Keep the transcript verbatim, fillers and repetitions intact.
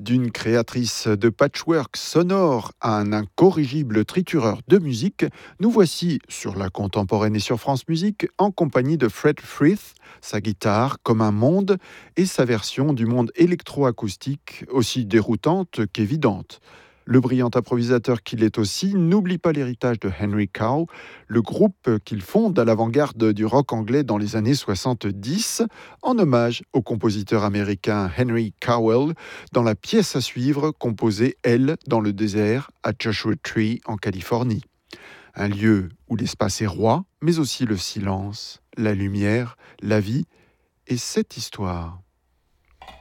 D'une créatrice de patchwork sonore à un incorrigible tritureur de musique, nous voici sur la contemporaine et sur France Musique en compagnie de Fred Frith, sa guitare comme un monde et sa version du monde électroacoustique aussi déroutante qu'évidente. Le brillant improvisateur qu'il est aussi n'oublie pas l'héritage de Henry Cow, le groupe qu'il fonde à l'avant-garde du rock anglais dans les années soixante-dix, en hommage au compositeur américain Henry Cowell, dans la pièce à suivre composée, elle, dans le désert, à Joshua Tree, en Californie. Un lieu où l'espace est roi, mais aussi le silence, la lumière, la vie et cette histoire.